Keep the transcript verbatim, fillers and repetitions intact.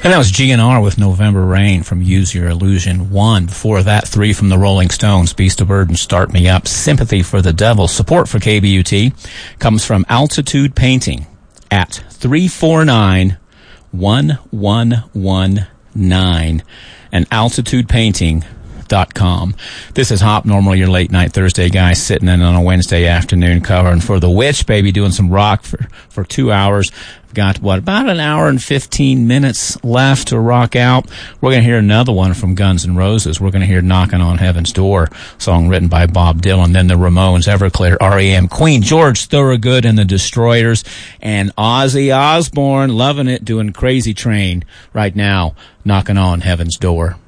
And that was G N R with November Rain from Use Your Illusion one. Before that, three from the Rolling Stones, Beast of Burden, Start Me Up, Sympathy for the Devil. Support for K B U T comes from Altitude Painting at three four nine, one one one nine and altitude painting dot com. This is Hop, normally your late night Thursday guy sitting in on a Wednesday afternoon covering for The Witch, baby, doing some rock for, for two hours. We've got, what, about an hour and fifteen minutes left to rock out. We're going to hear another one from Guns N' Roses. We're going to hear Knocking on Heaven's Door, song written by Bob Dylan. Then the Ramones, Everclear, R E M, Queen, George Thorogood and the Destroyers, and Ozzy Osbourne, loving it, doing Crazy Train right now, Knocking on Heaven's Door.